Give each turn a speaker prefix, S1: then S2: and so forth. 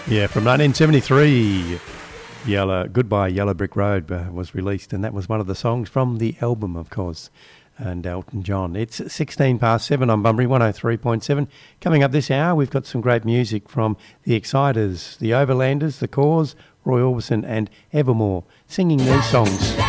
S1: Yeah, from 1973, Goodbye Yellow Brick Road was released, and that was one of the songs from the album, of course, and Elton John. It's 16 past 7 on Bunbury 103.7. Coming up this hour, we've got some great music from the Exciters, the Overlanders, the Cause, Roy Orbison and Evermore, singing these songs.